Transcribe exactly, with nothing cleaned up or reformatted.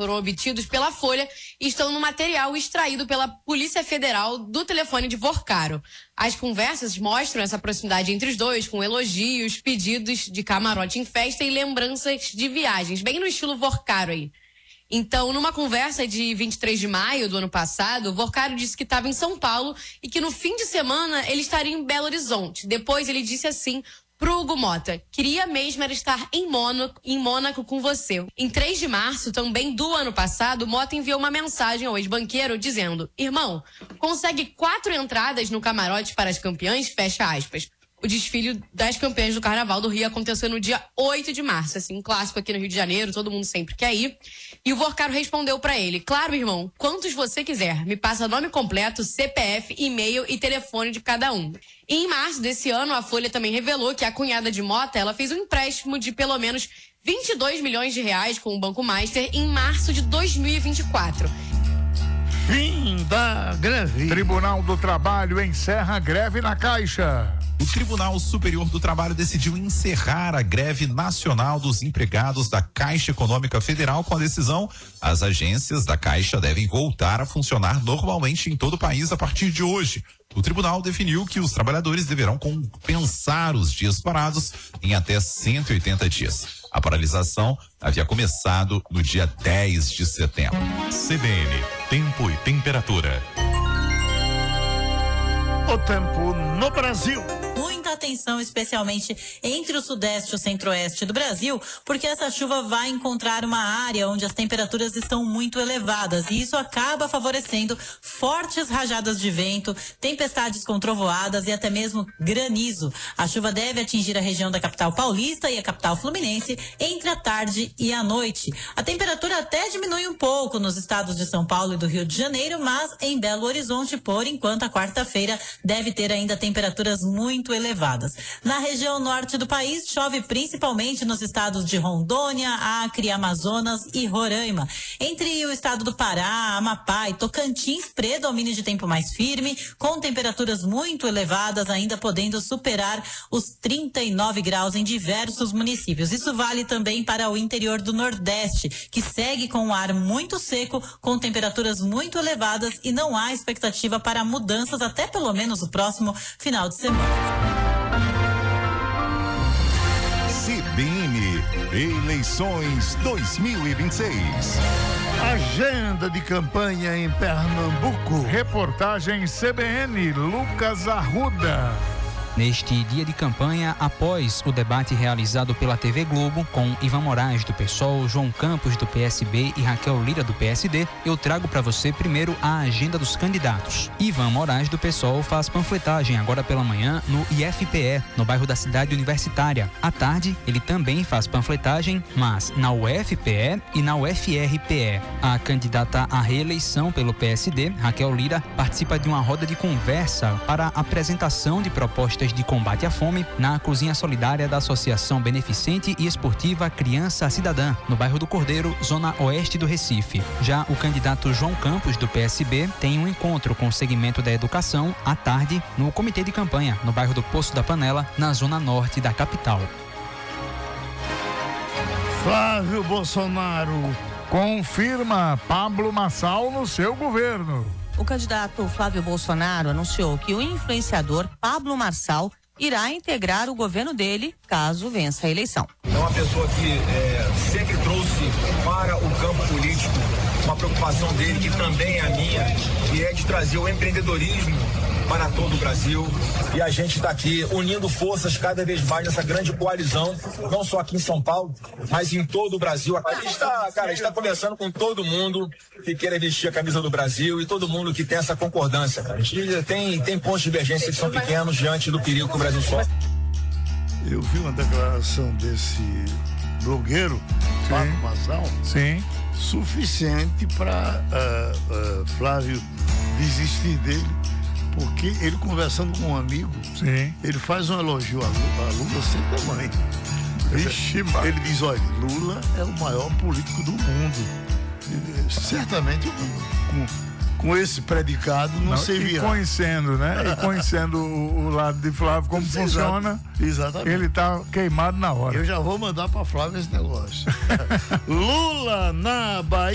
foram obtidos pela Folha e estão no material extraído pela Polícia Federal do telefone de Vorcaro. As conversas mostram essa proximidade entre os dois, com elogios, pedidos de camarote em festa e lembranças de viagens, bem no estilo Vorcaro aí. Então, numa conversa de vinte e três de maio do ano passado, Vorcaro disse que estava em São Paulo e que no fim de semana ele estaria em Belo Horizonte. Depois ele disse assim pro Hugo Mota: queria mesmo era estar em Mônaco, em Mônaco com você. Em três de março, também do ano passado, Mota enviou uma mensagem ao ex-banqueiro dizendo: irmão, consegue quatro entradas no camarote para as campeãs? Fecha aspas. O desfile das campeãs do Carnaval do Rio aconteceu no dia oito de março, assim, um clássico aqui no Rio de Janeiro, todo mundo sempre quer ir. E o Vorcaro respondeu pra ele: claro, irmão, quantos você quiser, me passa nome completo, C P F, e-mail e telefone de cada um. E em março desse ano, a Folha também revelou que a cunhada de Mota, ela fez um empréstimo de pelo menos vinte e dois milhões de reais com o Banco Master em março de dois mil e vinte e quatro. Fim da greve. Tribunal do Trabalho encerra a greve na Caixa. O Tribunal Superior do Trabalho decidiu encerrar a greve nacional dos empregados da Caixa Econômica Federal. Com a decisão, as agências da Caixa devem voltar a funcionar normalmente em todo o país a partir de hoje. O tribunal definiu que os trabalhadores deverão compensar os dias parados em até cento e oitenta dias. A paralisação havia começado no dia dez de setembro. C B N, tempo e temperatura. O tempo no Brasil. Muita atenção, especialmente entre o sudeste e o centro-oeste do Brasil, porque essa chuva vai encontrar uma área onde as temperaturas estão muito elevadas e isso acaba favorecendo fortes rajadas de vento, tempestades com trovoadas e até mesmo granizo. A chuva deve atingir a região da capital paulista e a capital fluminense entre a tarde e a noite. A temperatura até diminui um pouco nos estados de São Paulo e do Rio de Janeiro, mas em Belo Horizonte, por enquanto, a quarta-feira deve ter ainda temperaturas muito elevadas. Na região norte do país, chove principalmente nos estados de Rondônia, Acre, Amazonas e Roraima. Entre o estado do Pará, Amapá e Tocantins, predomínio de tempo mais firme, com temperaturas muito elevadas, ainda podendo superar os trinta e nove graus em diversos municípios. Isso vale também para o interior do Nordeste, que segue com o ar muito seco, com temperaturas muito elevadas e não há expectativa para mudanças até pelo menos o próximo final de semana. C B N, eleições dois mil e vinte e seis. Agenda de campanha em Pernambuco. Reportagem C B N, Lucas Arruda. Neste dia de campanha, após o debate realizado pela T V Globo com Ivan Moraes do PSOL, João Campos do P S B e Raquel Lira do P S D, eu trago para você primeiro a agenda dos candidatos. Ivan Moraes do PSOL faz panfletagem agora pela manhã no I F P E, no bairro da Cidade Universitária. À tarde, ele também faz panfletagem, mas na U F P E e na U F R P E. A candidata à reeleição pelo P S D, Raquel Lira, participa de uma roda de conversa para a apresentação de propostas de combate à fome na cozinha solidária da Associação Beneficente e Esportiva Criança Cidadã, no bairro do Cordeiro, zona oeste do Recife. Já o candidato João Campos, do P S B, tem um encontro com o segmento da educação à tarde no comitê de campanha, no bairro do Poço da Panela, na zona norte da capital. Flávio Bolsonaro confirma Pablo Marçal no seu governo. O candidato Flávio Bolsonaro anunciou que o influenciador Pablo Marçal irá integrar o governo dele caso vença a eleição. É uma pessoa que é, sempre trouxe para o campo político uma preocupação dele, que também é a minha, que é de trazer o empreendedorismo para todo o Brasil. E a gente está aqui unindo forças cada vez mais nessa grande coalizão, não só aqui em São Paulo, mas em todo o Brasil. A gente está, cara, a gente está conversando com todo mundo que queira vestir a camisa do Brasil e todo mundo que tem essa concordância. Cara. A gente tem, tem pontos de divergência que são pequenos diante do perigo que o Brasil sofre. Eu vi uma declaração desse blogueiro, Pablo Marçal, Sim. suficiente para uh, uh, Flávio desistir dele. Porque ele, conversando com um amigo, Sim. ele faz um elogio a Lula, a Lula sem tamanho. Vixe, ele diz, olha, Lula é o maior político do mundo. Ele, certamente com, com esse predicado não, não servirá. E conhecendo, né? E conhecendo o, o lado de Flávio, como Exato. funciona, Exatamente. Ele tá queimado na hora. Eu já vou mandar para Flávio esse negócio. Lula na Bahia.